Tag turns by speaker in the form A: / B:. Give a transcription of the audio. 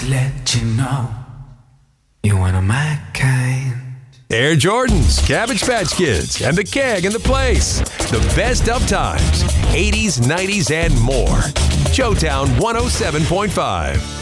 A: to let you know you're one of my kind.
B: Air Jordans, Cabbage Patch Kids, and the Keg in the Place. The best of times, 80s, 90s, and more. Showtown 107.5.